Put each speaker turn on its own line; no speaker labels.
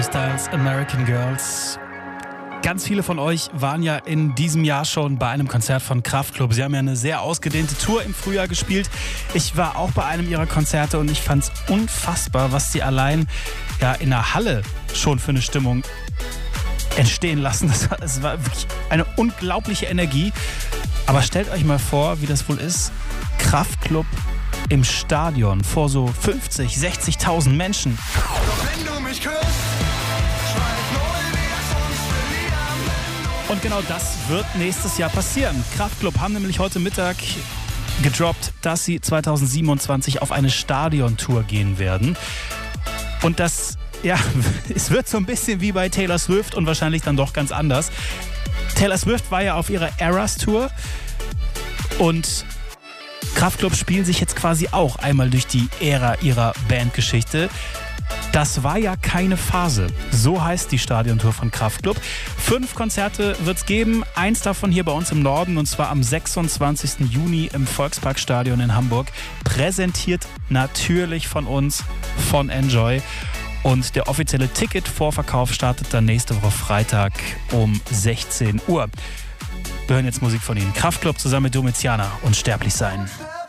Styles, American Girls. Ganz viele von euch waren ja in diesem Jahr schon bei einem Konzert von Kraftklub. Sie haben ja eine sehr ausgedehnte Tour im Frühjahr gespielt. Ich war auch bei einem ihrer Konzerte und ich fand es unfassbar, was sie allein in der Halle schon für eine Stimmung entstehen lassen. Es war wirklich eine unglaubliche Energie. Aber stellt euch mal vor, wie das wohl ist. Kraftklub im Stadion vor so 50, 60.000 Menschen.
Wenn du mich küsst,
und genau das wird nächstes Jahr passieren. Kraftklub haben nämlich heute Mittag gedroppt, dass sie 2027 auf eine Stadiontour gehen werden. Und das, es wird so ein bisschen wie bei Taylor Swift und wahrscheinlich dann doch ganz anders. Taylor Swift war ja auf ihrer Eras Tour und Kraftklub spielen sich jetzt quasi auch einmal durch die Ära ihrer Bandgeschichte. Das war ja keine Phase. So heißt die Stadiontour von Kraftklub. 5 Konzerte wird es geben. 1 davon hier bei uns im Norden und zwar am 26. Juni im Volksparkstadion in Hamburg. Präsentiert natürlich von uns, von Enjoy. Und der offizielle Ticket-Vorverkauf startet dann nächste Woche Freitag um 16 Uhr. Wir hören jetzt Musik von ihnen. Kraftklub zusammen mit Domiziana, Unsterblich sein.